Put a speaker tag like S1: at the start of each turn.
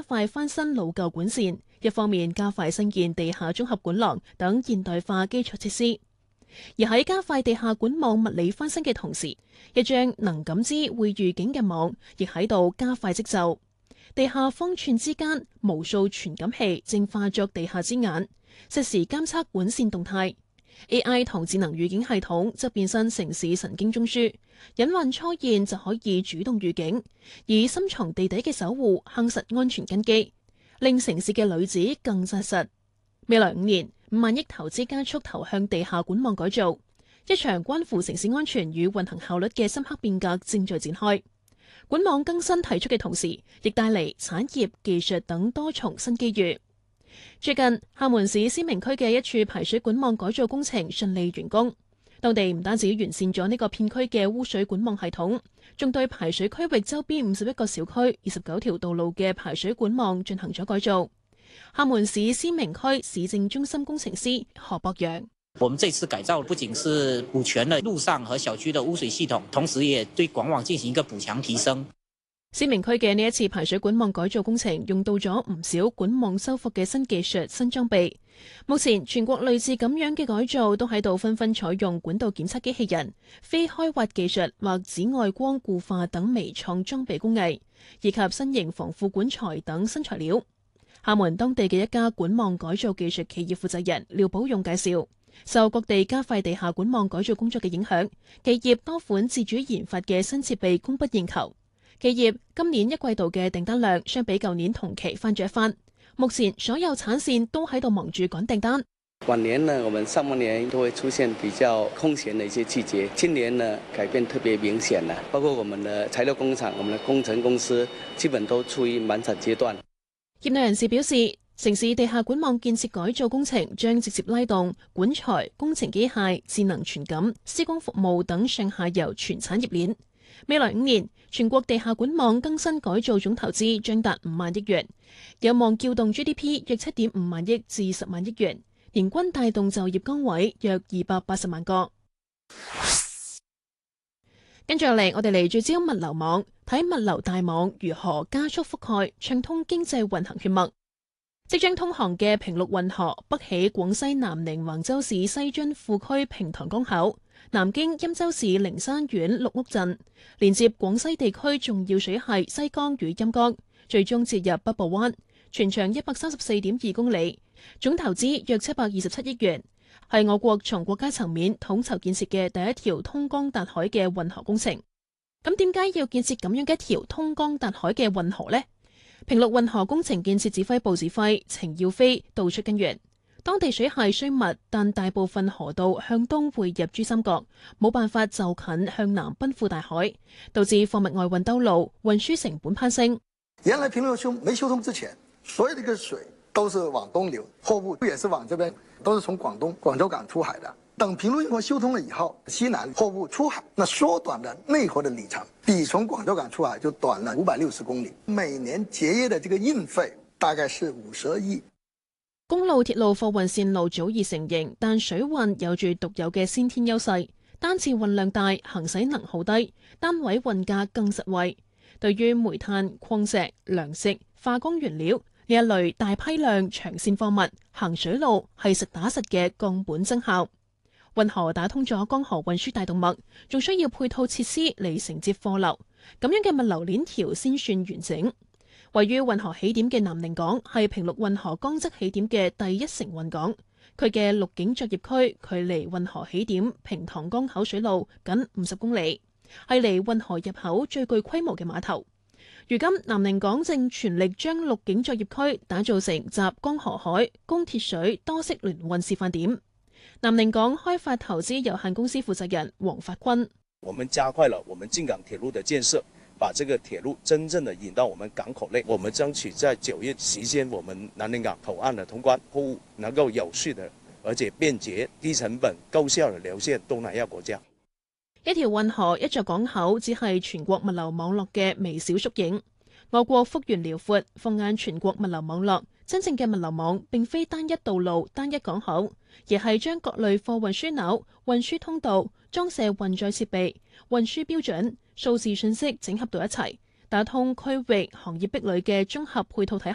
S1: 快翻新老舊管線，一方面加快新建地下綜合管廊等現代化基礎設施。而喺加快地下管網物理翻新嘅同時，一張能感知會預警嘅網亦喺度加快織就。地下方寸之間，無數傳感器正化作地下之眼，實時監測管線動態。AI 同智能預警系統則變身城市神經中樞，隱患初現就可以主動預警，以深藏地底嘅守護夯實安全根基，令城市嘅女子更紮實。未來5年，5萬億投資加速投向地下管網改造，一場關乎城市安全與運行效率嘅深刻變革正在展開。管網更新提出嘅同時，亦帶嚟產業、技術等多重新機遇。最近，廈門市思明區嘅一處排水管網改造工程順利完工，當地唔單止完善咗呢個片區嘅污水管網系統，仲對排水區域周邊51個小區、29條道路嘅排水管網進行咗改造。廈門市思明區市政中心工程師何博洋：
S2: 我們這次改造不僅是補全了路上和小區的污水系統，同時也對管網進行一個補強提升。
S1: 思明區嘅呢一次排水管網改造工程用到咗唔少管網修復嘅新技術、新裝備。目前全國類似咁樣嘅改造都喺度紛紛採用管道檢測機器人、非開挖技術或紫外光固化等微創裝備工藝，以及新型防腐管材等新材料。廈門當地嘅一家管網改造技術企業負責人廖寶勇介紹，受各地加快地下管網改造工作嘅影響，企業多款自主研發嘅新設備供不應求。企業今年一季度嘅訂單量相比舊年同期翻咗一番。目前所有產線都喺度忙住趕訂單。
S3: 往年呢，我們上半年都會出現比較空閒的一些季節，今年呢改變特別明顯啦。包括我們的材料工廠、我們的工程公司，基本都處於滿產階段。
S1: 業內人士表示，城市地下管網建設改造工程將直接拉動管材、工程機械、智能傳感、施工服務等上下游全產業鏈。未來5年，全國地下管網更新改造總投資將達5萬億元，有望撬動 GDP 約7.5萬億至10萬億元，年均帶動就業崗位約280萬個。跟住落嚟，我哋嚟聚焦物流網，睇物流大網如何加速覆蓋，暢通經濟運行血脈。即將通航嘅平陸運河北起廣西南寧橫州市西津庫區平塘江口，南經欽州市靈山縣綠屋鎮，連接廣西地區重要水系西江與陰江，最終接入北部灣，全長134.2公里，總投資約727億元，係我國從國家層面統籌建設嘅第一條通江達海嘅運河工程。咁點解要建設咁樣嘅一條通江達海嘅運河呢？平陸運河工程建設指揮部指揮程耀飛道出根源，當地水系雖密，但大部分河道向東匯入珠三角，冇辦法就近向南奔赴大海，導致貨物外運兜路，運輸成本攀升。
S4: 原來平陸沒修通之前，所有的個水都是往東流，貨物也是往這邊，都是從廣州港出海的。等平陸運河修通了以後，西南貨物出海，那縮短了內河的里程，比從廣州港出海就短了560公里。每年節約的這個運費大概是52億。
S1: 公路、鐵路貨運線路早已成型，但水運有住獨有嘅先天優勢，單次運量大，行駛能耗低，單位運價更實惠。對於煤炭、礦石、糧食、化工原料呢一類大批量長線貨物，行水路係實打實嘅降本增效。運河打通咗江河運輸大動脈，仲需要配套設施嚟承接貨流，咁樣嘅物流鏈條先算完整。位於運河起點嘅南寧港係平陸運河江側起點嘅第一承運港，佢嘅陸警作業區距離運河起點平塘江口水路僅50公里，係離運河入口最具規模嘅碼頭。如今南寧港正全力將陸警作業區打造成集江河海、供鐵水多式聯運示範點。南寧港開發投資有限公司負責人黃發坤：
S5: 我們加快了我們進港鐵路的建設，把這個鐵路真正的引到我們港口內。我們爭取在9月期間，我們南寧港口岸的通關，貨物能夠有序的而且便捷、低成本、高效的流線東南亞國家。
S1: 一條運河、一座港口，只係全國物流網絡嘅微小縮影。我國幅員遼闊，放眼全國物流網絡，真正嘅物流網並非單一道路、單一港口，而係將各類貨運樞紐、運輸通道、裝卸運載設備、運輸標準、數字信息整合到一齊，打通區域行業壁壘嘅綜合配套體